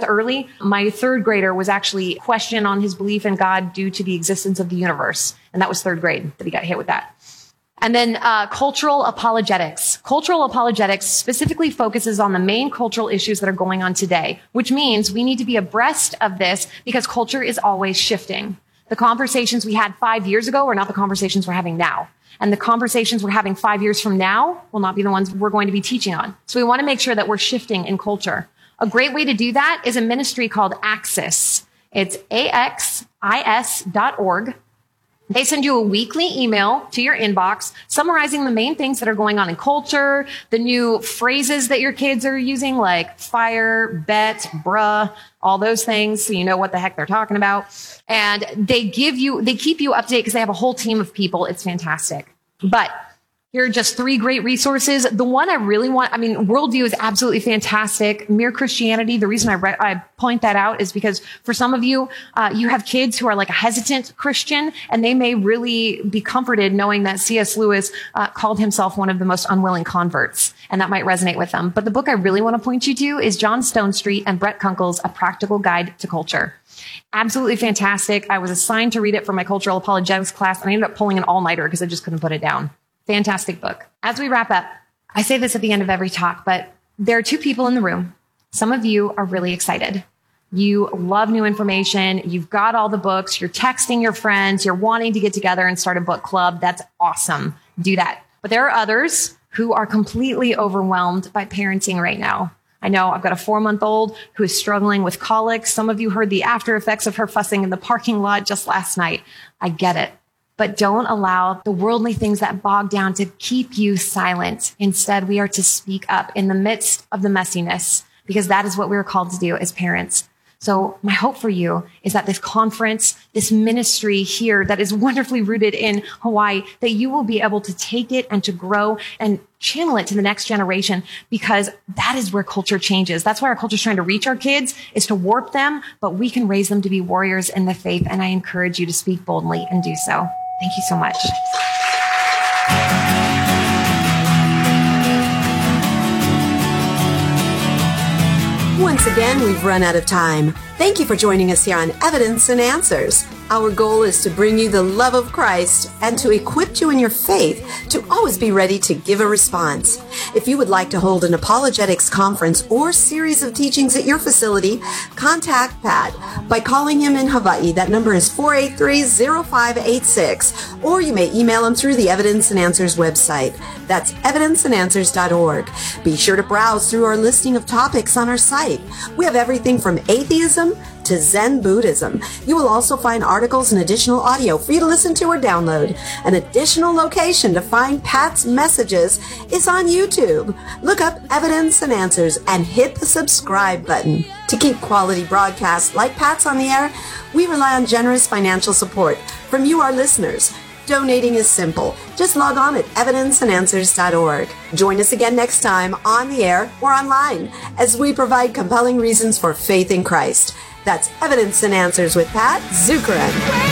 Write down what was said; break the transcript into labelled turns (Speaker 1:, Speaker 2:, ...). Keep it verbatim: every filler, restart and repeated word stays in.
Speaker 1: early. My third grader was actually questioned on his belief in God due to the existence of the universe. And that was third grade that he got hit with that. And then uh, cultural apologetics. Cultural apologetics specifically focuses on the main cultural issues that are going on today, which means we need to be abreast of this because culture is always shifting. The conversations we had five years ago are not the conversations we're having now. And the conversations we're having five years from now will not be the ones we're going to be teaching on. So we want to make sure that we're shifting in culture. A great way to do that is a ministry called Axis. It's A X I S dot org. They send you a weekly email to your inbox summarizing the main things that are going on in culture, the new phrases that your kids are using like fire, bet, bruh, all those things so you know what the heck they're talking about. And they give you, they keep you up to date because they have a whole team of people. It's fantastic. But here are just three great resources. The one I really want, I mean, Worldview is absolutely fantastic. Mere Christianity, the reason I, re- I point that out is because for some of you, uh, you have kids who are like a hesitant Christian, and they may really be comforted knowing that C S Lewis uh, called himself one of the most unwilling converts, and that might resonate with them. But the book I really want to point you to is John Stonestreet and Brett Kunkel's A Practical Guide to Culture. Absolutely fantastic. I was assigned to read it for my cultural apologetics class, and I ended up pulling an all-nighter because I just couldn't put it down. Fantastic book. As we wrap up, I say this at the end of every talk, but there are two people in the room. Some of you are really excited. You love new information. You've got all the books. You're texting your friends. You're wanting to get together and start a book club. That's awesome. Do that. But there are others who are completely overwhelmed by parenting right now. I know I've got a four-month-old who is struggling with colic. Some of you heard the after effects of her fussing in the parking lot just last night. I get it. But don't allow the worldly things that bog down to keep you silent. Instead, we are to speak up in the midst of the messiness because that is what we're called to do as parents. So my hope for you is that this conference, this ministry here that is wonderfully rooted in Hawaii, that you will be able to take it and to grow and channel it to the next generation because that is where culture changes. That's why our culture is trying to reach our kids, is to warp them, but we can raise them to be warriors in the faith. And I encourage you to speak boldly and do so. Thank you so much.
Speaker 2: Once again, we've run out of time. Thank you for joining us here on Evidence and Answers. Our goal is to bring you the love of Christ and to equip you in your faith to always be ready to give a response. If you would like to hold an apologetics conference or series of teachings at your facility, contact Pat by calling him in Hawaii. That number is four eight three, zero five eight six, or you may email him through the Evidence and Answers website. That's evidence and answers dot org. Be sure to browse through our listing of topics on our site. We have everything from atheism to Zen Buddhism. You will also find articles and additional audio for you to listen to or download. An additional location to find Pat's messages is on YouTube. Look up Evidence and Answers and hit the subscribe button. To keep quality broadcasts like Pat's on the air, we rely on generous financial support from you, our listeners. Donating is simple. Just log on at evidence and answers dot org. Join us again next time on the air or online as we provide compelling reasons for faith in Christ. That's Evidence and Answers with Pat Zukeran.